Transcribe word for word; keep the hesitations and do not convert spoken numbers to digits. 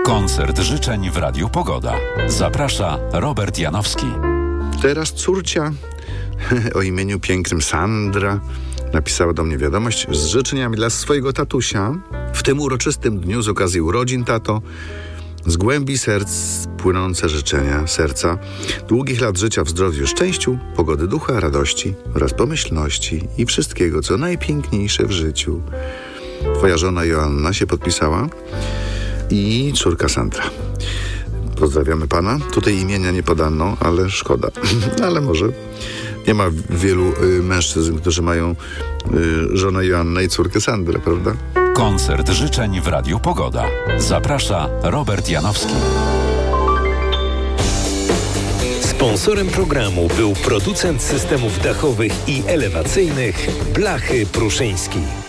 Koncert życzeń w Radiu Pogoda. Zaprasza Robert Janowski. Teraz córcia o imieniu pięknym Sandra napisała do mnie wiadomość z życzeniami dla swojego tatusia. W tym uroczystym dniu z okazji urodzin, tato, z głębi serc płynące życzenia serca, długich lat życia w zdrowiu, szczęściu, pogody ducha, radości oraz pomyślności i wszystkiego, co najpiękniejsze w życiu. Twoja żona Joanna się podpisała i córka Sandra. Pozdrawiamy pana. Tutaj imienia nie podano, ale szkoda. Ale może nie ma wielu y, mężczyzn, którzy mają y, żonę Joannę i córkę Sandrę, prawda? Koncert życzeń w Radiu Pogoda. Zaprasza Robert Janowski. Sponsorem programu był producent systemów dachowych i elewacyjnych Blachy Pruszyński.